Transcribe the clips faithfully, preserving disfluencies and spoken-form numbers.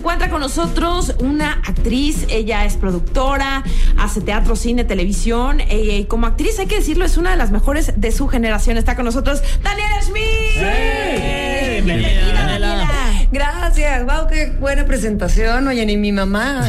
encuentra con nosotros una actriz. Ella es productora, hace teatro, cine, televisión. Y como actriz, hay que decirlo, es una de las mejores de su generación. Está con nosotros Daniela Schmidt. ¡Sí! Bienvenida, Daniela. Gracias. Wow, qué buena presentación. Oye, ni mi mamá.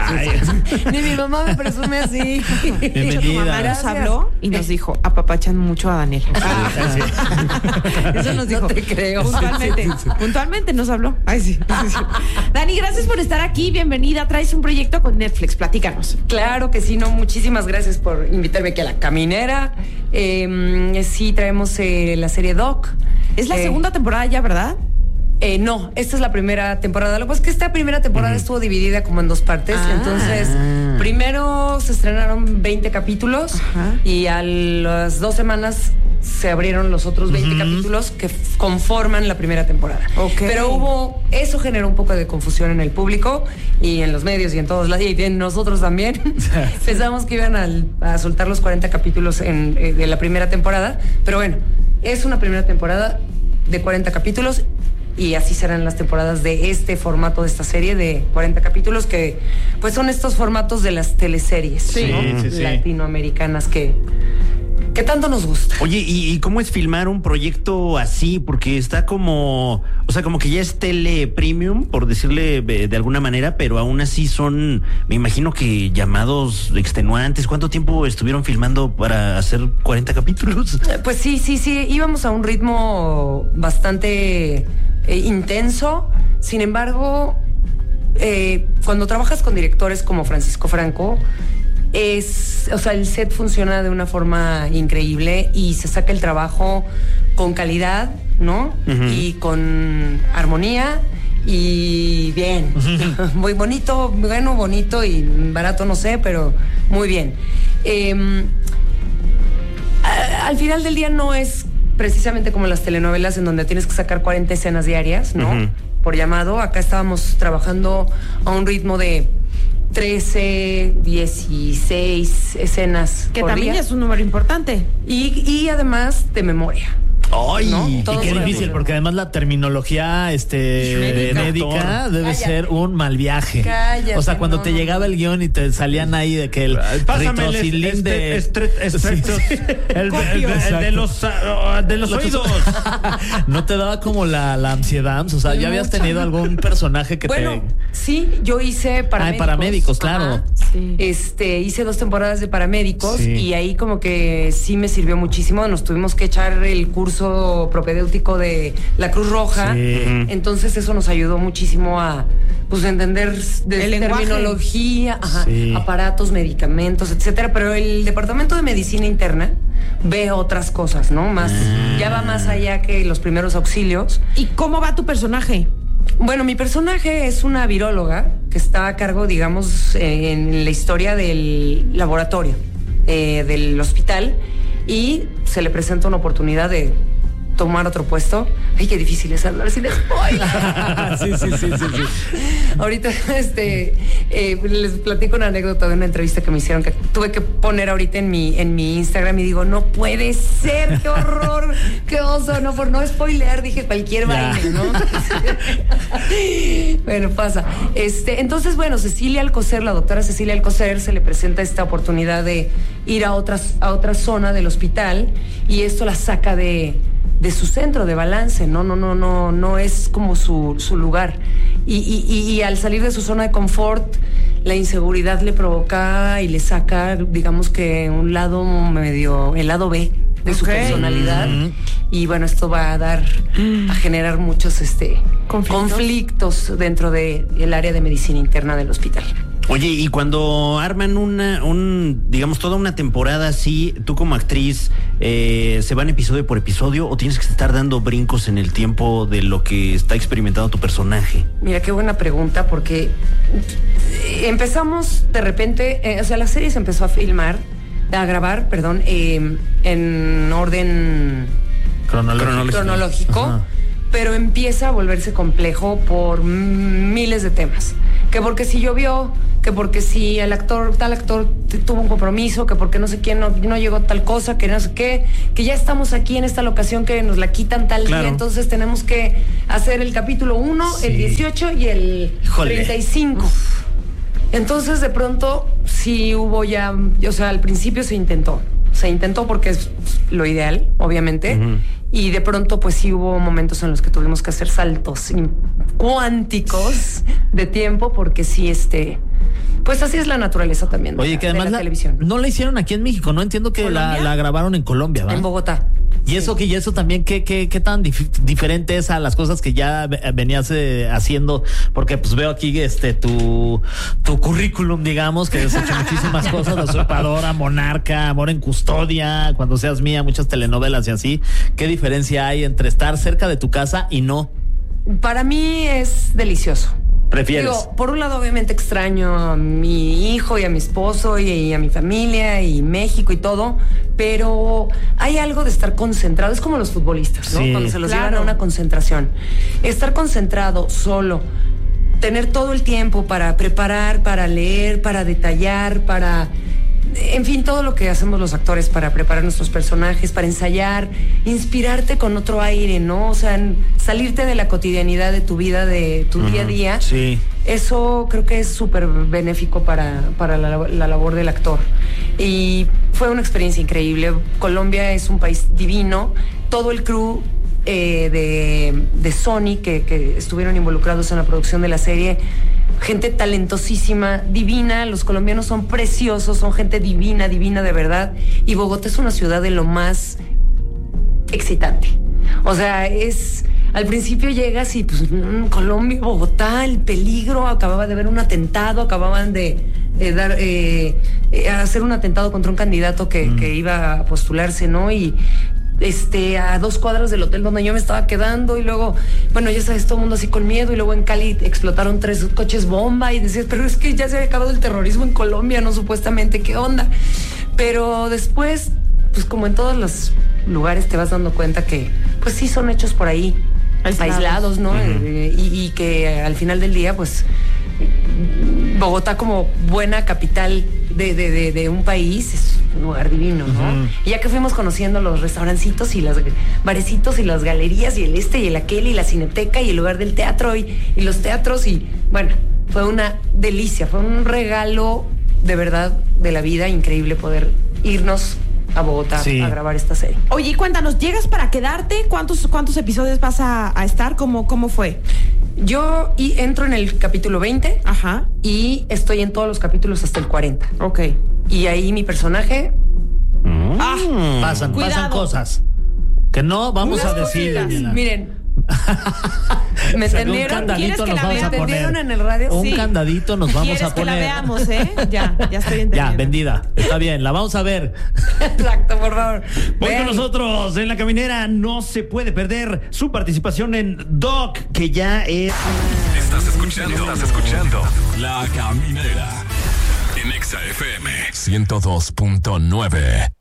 Ni mi mamá me presume así. De hecho, tu mamá nos habló y nos dijo, apapachan mucho a Daniela. Ah. Sí, sí. Eso nos dijo. No te creo. Puntualmente. Sí, sí, sí. Puntualmente nos habló. Ay, sí. sí, sí. Dani, gracias por estar aquí. Bienvenida. Traes un proyecto con Netflix. Platícanos. Claro que sí, no. Muchísimas gracias por invitarme aquí a La Caminera. Eh, sí, traemos eh, la serie Doc. Es la eh, segunda temporada ya, ¿verdad? Eh, no, esta es la primera temporada. Lo que pasa es que esta primera temporada uh-huh. estuvo dividida como en dos partes. Ah. Entonces, primero se estrenaron veinte capítulos uh-huh. y a las dos semanas se abrieron los otros veinte uh-huh. capítulos que f- conforman la primera temporada. Okay. Pero hubo, eso generó un poco de confusión en el público y en los medios y en todos lados, y en nosotros también. Pensamos que iban a, a soltar los cuarenta capítulos en, eh, de la primera temporada, pero bueno, es una primera temporada de cuarenta capítulos. Y así serán las temporadas de este formato de esta serie de cuarenta capítulos, que pues son estos formatos de las teleseries, sí, ¿no? sí, sí. latinoamericanas que, que tanto nos gusta. Oye, ¿y, ¿y cómo es filmar un proyecto así? Porque está como, o sea, como que ya es tele premium, por decirle de alguna manera, pero aún así son, me imagino que llamados extenuantes. ¿Cuánto tiempo estuvieron filmando para hacer cuarenta capítulos? Pues sí, sí, sí, íbamos a un ritmo bastante eh, intenso. Sin embargo, eh, cuando trabajas con directores como Francisco Franco, es, o sea, el set funciona de una forma increíble y se saca el trabajo con calidad, ¿no? Uh-huh. Y con armonía y bien. Uh-huh. Muy bonito, bueno, bonito y barato, no sé, pero muy bien. Eh, a, al final del día no es precisamente como las telenovelas en donde tienes que sacar cuarenta escenas diarias, ¿no? Uh-huh. Por llamado. Acá estábamos trabajando a un ritmo de trece, dieciséis escenas que por también día. Es un número importante. Y, y además de memoria. ¡Ay! ¿No? Y qué difícil, bien. porque además la terminología este, médica, médica debe Cállate. ser un mal viaje. Cállate, o sea, cuando no, te no. llegaba el guión y te salían ahí de que el ritrocilín de... Este, este, Sí, sí. el, el, el, el de los, uh, de los oídos. ¿No te daba como la, la ansiedad? O sea, ¿ya habías tenido algún personaje que bueno, te...? sí, yo hice paramédicos. Ah, paramédicos, claro. Ajá. Sí. Este, hice dos temporadas de paramédicos Sí. y ahí como que sí me sirvió muchísimo. Nos tuvimos que echar el curso propedéutico de la Cruz Roja. Sí. Entonces eso nos ayudó muchísimo a pues entender de El lenguaje. terminología, ajá, Sí. aparatos, medicamentos, etcétera. Pero el departamento de medicina interna ve otras cosas, ¿no? Más, Ah. ya va más allá que los primeros auxilios. ¿Y cómo va tu personaje? Bueno, mi personaje es una viróloga que está a cargo, digamos, eh, en la historia del laboratorio, eh, del hospital, y se le presenta una oportunidad de tomar otro puesto. Ay, qué difícil es hablar sin spoiler. sí, sí, sí, sí, sí. Ahorita, este, eh, les platico una anécdota de una entrevista que me hicieron que tuve que poner ahorita en mi, en mi Instagram y digo, no puede ser, qué horror, qué oso, no, por no spoilear, dije cualquier vaina, ¿no? Bueno, pasa. Este, entonces, bueno, Cecilia Alcocer, la doctora Cecilia Alcocer, se le presenta esta oportunidad de ir a otras, a otra zona del hospital y esto la saca de de su centro de balance, no, no, no, no, no es como su, su lugar. Y, y, y, y al salir de su zona de confort, la inseguridad le provoca y le saca, digamos que un lado medio, el lado B de su Okay. personalidad. Mm. Y bueno, esto va a dar, a generar muchos este, ¿Conflictos? conflictos dentro del área de medicina interna del hospital. Oye, y cuando arman una, un, digamos, toda una temporada así, tú como actriz, eh, ¿se van episodio por episodio o tienes que estar dando brincos en el tiempo de lo que está experimentando tu personaje? Mira, qué buena pregunta, porque empezamos de repente, eh, o sea, la serie se empezó a filmar, a grabar, perdón, eh, en orden Cronológico. cronológico, Ajá. pero empieza a volverse complejo por miles de temas. que porque si llovió, que porque si el actor, tal actor t- tuvo un compromiso, que porque no sé quién no, no llegó tal cosa, que no sé qué, que ya estamos aquí en esta locación que nos la quitan tal Claro. día, entonces tenemos que hacer el capítulo uno, Sí. el dieciocho y el Híjole. treinta y cinco. Entonces, de pronto, sí hubo ya, o sea, al principio se intentó. Se intentó porque es lo ideal, obviamente. Ujú. Y de pronto, pues sí hubo momentos en los que tuvimos que hacer saltos in- cuánticos de tiempo, porque sí, este. Pues así es la naturaleza también. de Oye, la- que de además la la- televisión. no la hicieron aquí en México, no entiendo que la, ¿Colombia? la grabaron en Colombia, ¿va? En Bogotá. Y eso que y eso también qué qué qué tan dif- diferente es a las cosas que ya ve- venías eh, haciendo, porque pues veo aquí este tu tu currículum, digamos, que has hecho muchísimas cosas, La Usurpadora, Monarca, Amor en Custodia, Cuando seas mía, muchas telenovelas y así. ¿Qué diferencia hay entre estar cerca de tu casa y no? Para mí es delicioso. ¿Prefieres? Digo, por un lado, obviamente extraño a mi hijo y a mi esposo y, y a mi familia y México y todo, pero hay algo de estar concentrado. Es como los futbolistas, ¿no? Sí. Cuando se los Claro. llevan a una concentración. Estar concentrado solo, tener todo el tiempo para preparar, para leer, para detallar, para... En fin, todo lo que hacemos los actores para preparar nuestros personajes, para ensayar, inspirarte con otro aire, ¿no? O sea, en- salirte de la cotidianidad de tu vida, de tu día a día. Sí. Eso creo que es súper benéfico para, para la, la labor del actor. Y fue una experiencia increíble. Colombia es un país divino. Todo el crew eh, de, de Sony que, que estuvieron involucrados en la producción de la serie, gente talentosísima, divina. Los colombianos son preciosos, son gente divina, divina de verdad. Y Bogotá es una ciudad de lo más excitante. O sea, es... Al principio llegas y pues mm, Colombia, Bogotá, el peligro, acababa de haber un atentado, acababan de, de dar eh, eh, hacer un atentado contra un candidato que, mm. que iba a postularse, ¿no? Y este a dos cuadras del hotel donde yo me estaba quedando, y luego, bueno, ya sabes, todo el mundo así con miedo, y luego en Cali explotaron tres coches bomba y decías, pero es que ya se había acabado el terrorismo en Colombia, ¿no? Supuestamente, ¿qué onda? Pero después, pues como en todos los lugares te vas dando cuenta que pues sí son hechos por ahí aislados, aislados ¿no? Uh-huh. eh, y, y que al final del día pues Bogotá como buena capital de, de, de, de un país es un lugar divino, ¿no? Uh-huh. Y ya que fuimos conociendo los restaurancitos y los barecitos y las galerías y el este y el aquel y la cineteca y el lugar del teatro y, y los teatros, y bueno, fue una delicia, fue un regalo de verdad de la vida increíble poder irnos a Bogotá sí. a grabar esta serie. Oye, cuéntanos, ¿llegas para quedarte? ¿Cuántos, cuántos episodios vas a, a estar? ¿Cómo, ¿Cómo fue? Yo y entro en el capítulo veinte. Ajá. Y estoy en todos los capítulos hasta el cuarenta. Ok. Y ahí mi personaje... Mm. Ah, pasan, Cuidado. pasan cosas que no vamos Unas a decir, Daniela. Miren. ¿Me entendieron? Un candadito nos vamos a poner. En el radio? Un sí. candadito nos vamos a poner. Que la veamos, ¿eh? Ya, ya estoy entendiendo. Ya, vendida. Está bien, la vamos a ver. Exacto, por favor. Hoy con nosotros en La Caminera no se puede perder su participación en Doc, que ya es... Estás escuchando, estás escuchando La Caminera en Exa F M ciento dos punto nueve.